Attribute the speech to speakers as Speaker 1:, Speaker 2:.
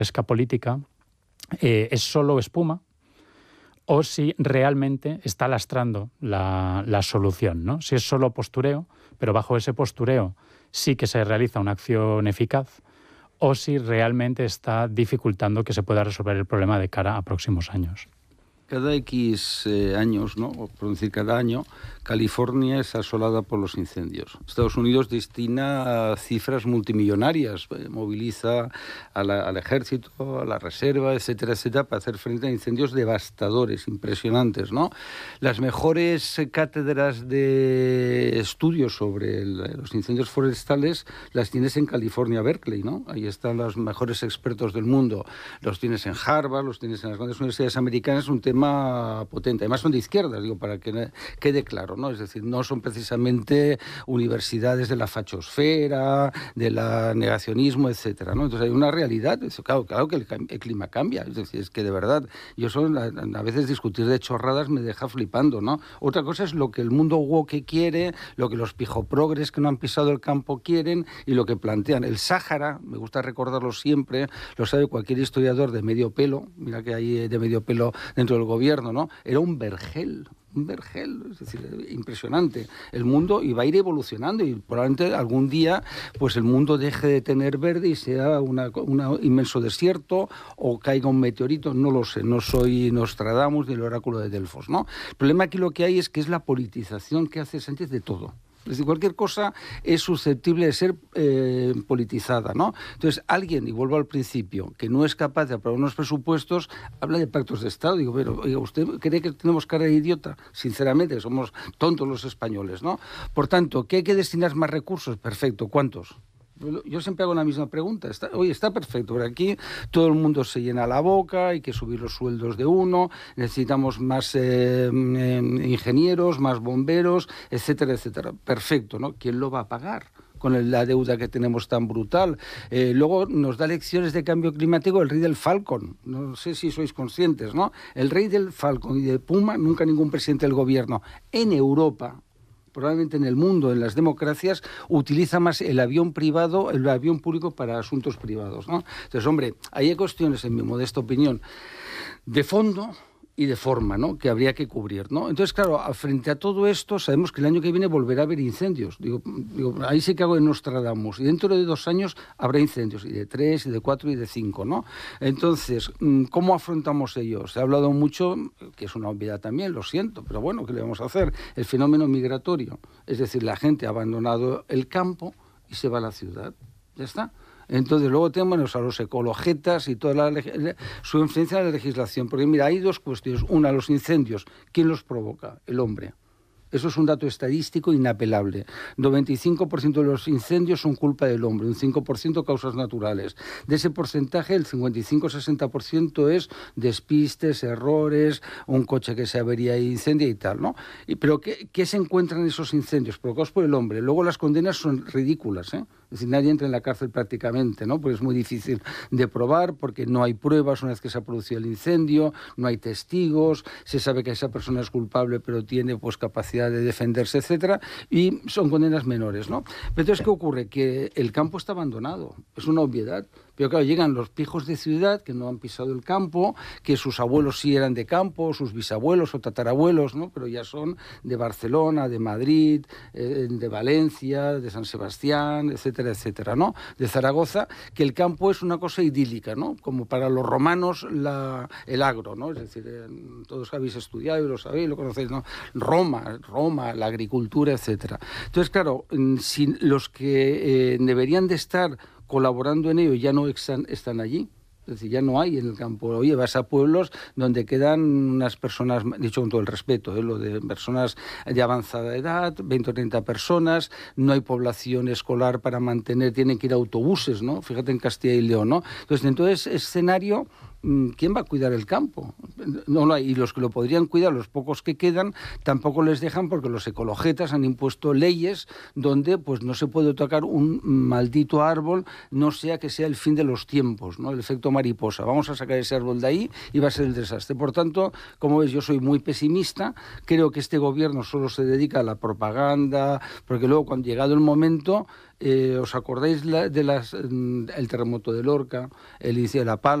Speaker 1: pesca política es solo espuma o si realmente está lastrando la solución, ¿no? Si es solo postureo, pero bajo ese postureo sí que se realiza una acción eficaz, o si realmente está dificultando que se pueda resolver el problema de cara a próximos años.
Speaker 2: Cada X años, ¿no? O por decir cada año, California es asolada por los incendios. Estados Unidos destina cifras multimillonarias, moviliza al ejército, a la reserva, etcétera, etcétera, para hacer frente a incendios devastadores, impresionantes, ¿no? Las mejores cátedras de estudios sobre los incendios forestales las tienes en California, Berkeley, ¿no? Ahí están los mejores expertos del mundo. Los tienes en Harvard, los tienes en las grandes universidades americanas, un tema potente. Además son de izquierdas, digo, para que quede claro, ¿no? Es decir, no son precisamente universidades de la fachosfera, del negacionismo, etcétera, ¿no? Entonces hay una realidad. Claro que el clima cambia. Es decir, es que de verdad, a veces discutir de chorradas me deja flipando, ¿no? Otra cosa es lo que el mundo woke quiere, lo que los pijoprogres que no han pisado el campo quieren y lo que plantean. El Sáhara, me gusta recordarlo siempre, lo sabe cualquier historiador de medio pelo, mira que hay de medio pelo dentro del gobierno, ¿no? Era un vergel, es decir, impresionante. El mundo iba a ir evolucionando y probablemente algún día pues el mundo deje de tener verde y sea un inmenso desierto o caiga un meteorito, no lo sé, no soy Nostradamus ni el oráculo de Delfos, ¿no? El problema aquí lo que hay es que es la politización que hace Sánchez de todo. Es decir, cualquier cosa es susceptible de ser politizada, ¿no? Entonces, alguien, y vuelvo al principio, que no es capaz de aprobar unos presupuestos, habla de pactos de Estado. Digo, pero, oiga, ¿usted cree que tenemos cara de idiota? Sinceramente, somos tontos los españoles, ¿no? Por tanto, ¿qué hay que destinar más recursos? Perfecto, ¿cuántos? Yo siempre hago la misma pregunta. Está perfecto, pero aquí todo el mundo se llena la boca, hay que subir los sueldos de uno, necesitamos más ingenieros, más bomberos, etcétera, etcétera. Perfecto, ¿no? ¿Quién lo va a pagar con la deuda que tenemos tan brutal? Luego nos da lecciones de cambio climático el rey del Falcon. No sé si sois conscientes, ¿no? El rey del Falcon y de Puma, nunca ningún presidente del gobierno en Europa, probablemente en el mundo, en las democracias, utiliza más el avión privado, el avión público para asuntos privados, ¿no? Entonces, hombre, hay cuestiones, en mi modesta opinión, de fondo y de forma, ¿no?, que habría que cubrir, ¿no? Entonces, claro, frente a todo esto, sabemos que el año que viene volverá a haber incendios. Digo, ahí sí que hago de Nostradamus. Y dentro de 2 años habrá incendios, y de 3, y de 4, y de 5, ¿no? Entonces, ¿cómo afrontamos ellos? Se ha hablado mucho, que es una obviedad también, lo siento, pero bueno, ¿qué le vamos a hacer? El fenómeno migratorio. Es decir, la gente ha abandonado el campo y se va a la ciudad. Ya está. Entonces, luego tenemos a los ecologetas y toda su influencia en la legislación. Porque, mira, hay 2 cuestiones. Una, los incendios. ¿Quién los provoca? El hombre. Eso es un dato estadístico inapelable. 95% de los incendios son culpa del hombre, un 5% causas naturales. De ese porcentaje, el 55-60% es despistes, errores, un coche que se avería e incendia y tal, ¿no? Pero ¿qué se encuentran en esos incendios? Provocados por el hombre. Luego las condenas son ridículas, ¿eh? Es decir, nadie entra en la cárcel prácticamente, ¿no? Porque es muy difícil de probar, porque no hay pruebas una vez que se ha producido el incendio, no hay testigos, se sabe que esa persona es culpable, pero tiene pues capacidad de defenderse, etcétera, y son condenas menores, ¿no? Pero entonces, ¿qué ocurre? Que el campo está abandonado, es una obviedad. Pero claro, llegan los pijos de ciudad que no han pisado el campo, que sus abuelos sí eran de campo, sus bisabuelos o tatarabuelos, ¿no? Pero ya son de Barcelona, de Madrid, de Valencia, de San Sebastián, etcétera, etcétera, ¿no? De Zaragoza, que el campo es una cosa idílica, ¿no? Como para los romanos el agro, ¿no? Es decir, todos habéis estudiado y lo sabéis, lo conocéis, ¿no? Roma, la agricultura, etcétera. Entonces, claro, si los que deberían de estar colaborando en ello ya no están allí. Es decir, ya no hay en el campo. Oye, vas a pueblos donde quedan unas personas, dicho con todo el respeto, lo de personas de avanzada edad, 20 o 30 personas, no hay población escolar para mantener, tienen que ir autobuses, ¿no? Fíjate en Castilla y León, ¿no? Entonces, en todo ese escenario, ¿quién va a cuidar el campo? No lo hay. Y los que lo podrían cuidar, los pocos que quedan, tampoco les dejan porque los ecologetas han impuesto leyes donde pues no se puede tocar un maldito árbol, no sea que sea el fin de los tiempos, ¿no? El efecto mariposa. Vamos a sacar ese árbol de ahí y va a ser el desastre. Por tanto, como ves, yo soy muy pesimista. Creo que este gobierno solo se dedica a la propaganda, porque luego, cuando llegado el momento, ¿os acordáis el terremoto de Lorca, el inicio de La Palma?